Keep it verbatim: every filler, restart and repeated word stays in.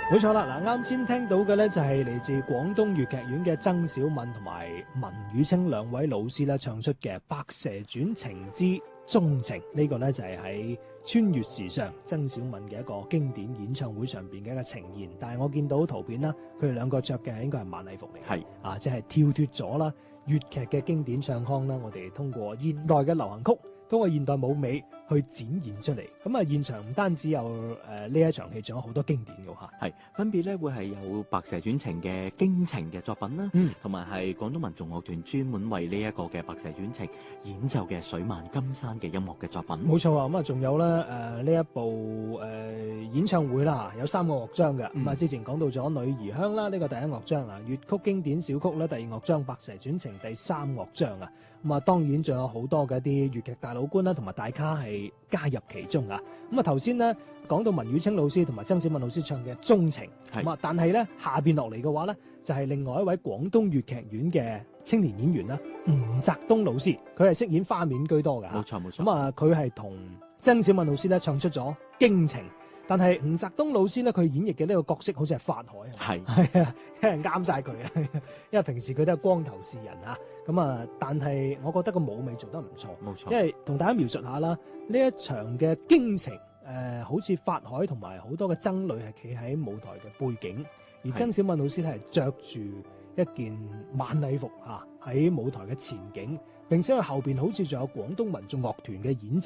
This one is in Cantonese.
冇錯啦，嗱，啱先聽到嘅咧就係嚟自廣東粵劇院嘅曾小敏同埋文宇清兩位老師咧唱出嘅《白蛇傳情之鍾情》，呢個咧就係喺穿越時尚曾小敏嘅一個經典演唱會上邊嘅一個呈現。但係我見到圖片啦，佢哋兩個着嘅應該係晚禮服嚟嘅，係啊，即係跳脫咗啦粵劇嘅經典唱腔啦，我哋通過現代嘅流行曲，通過現代舞美去展現出嚟。咁啊，現場唔單止有誒呢、呃、一場戲，仲有好多經典嘅嚇。 係分別咧會係有《白蛇傳情》嘅驚情嘅作品啦，同埋係廣東民族樂團專門為呢一個嘅《白蛇傳情》演奏嘅水漫金山嘅音樂嘅作品。 冇錯啊，咁啊仲有咧誒呢一部誒、呃、演唱會啦，有三個樂章嘅。咁、嗯、啊之前講到咗《女兒香》啦，呢、這個第一樂章啊，粵曲經典小曲咧第二樂章，《白蛇傳情》第三樂章啊。咁啊，當然仲有好多嘅一啲粵劇大老倌啦，同埋大咖係加入其中啊。咁啊，頭先咧講到文宇清老師同埋曾小敏老師唱嘅《鍾情》，咁啊，但係咧下邊落嚟嘅話咧，就係、是、另外一位廣東粵劇院嘅青年演員啦，吳澤東老師，佢係飾演花面居多㗎。 冇錯冇錯。 咁啊，佢係同曾小敏老師咧唱出咗驚情。但係吳澤東老師咧，佢演繹嘅呢個角色好似係法海，係係啊，因為啱晒佢啊，因為平時佢都係光頭示人啊，咁啊，但係我覺得個舞美做得唔錯，冇錯。因為同大家描述下啦，呢一場嘅驚情，誒、呃，好似法海同埋好多嘅僧侶係企喺舞台嘅背景，而曾小敏老師咧係着住一件晚禮服嚇喺舞台嘅前景，並且佢後邊好似仲有廣東民族樂團嘅演奏。